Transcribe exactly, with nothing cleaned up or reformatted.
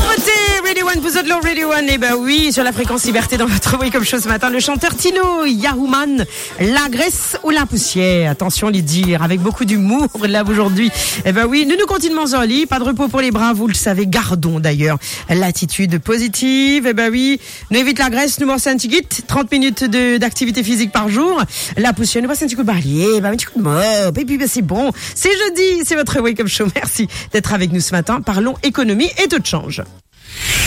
Radio One, vous êtes là, Radio One. Eh ben oui, sur la fréquence liberté dans votre Wake Up Show ce matin, le chanteur Tino Yahouman, la graisse ou la poussière. Attention, les dire, avec beaucoup d'humour là aujourd'hui. Eh ben oui, nous nous continuons en lit, pas de repos pour les bras, vous le savez, gardons d'ailleurs l'attitude positive. Eh ben oui, nous évite la graisse, nous bossons un petit guide, trente minutes de, d'activité physique par jour. La poussière, nous bossons un petit coup de balai, ben, un petit coup de mop, et puis ben, c'est bon. C'est jeudi, c'est votre Wake Up Show. Merci d'être avec nous ce matin. Parlons économie et taux de change.